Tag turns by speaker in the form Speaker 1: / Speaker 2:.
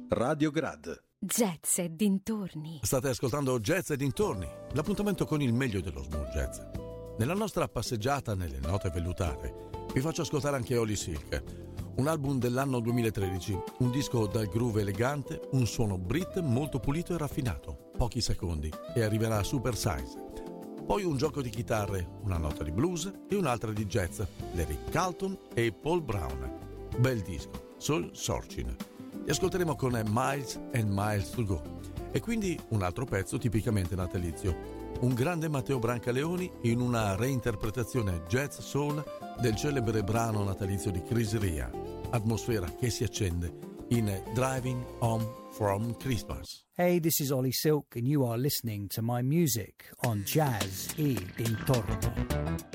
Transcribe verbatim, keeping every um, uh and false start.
Speaker 1: Radio Grad.
Speaker 2: Jazz e dintorni.
Speaker 3: State ascoltando Jazz e dintorni, l'appuntamento con il meglio dello smooth jazz. Nella nostra passeggiata nelle note vellutate vi faccio ascoltare anche Holly Silk, un album dell'anno duemilatredici, un disco dal groove elegante, un suono Brit molto pulito e raffinato, pochi secondi e arriverà a Super Size. Poi un gioco di chitarre, una nota di blues e un'altra di jazz, Eric Carlton e Paul Brown. Bel disco, Soul Searching. Li ascolteremo con Miles and Miles to Go e quindi un altro pezzo tipicamente natalizio, un grande Matteo Brancaleoni in una reinterpretazione jazz soul del celebre brano natalizio di Chris Rea, atmosfera che si accende in Driving Home from Christmas.
Speaker 4: Hey, this is Ollie Silk and you are listening to my music on Jazz e Dintorni.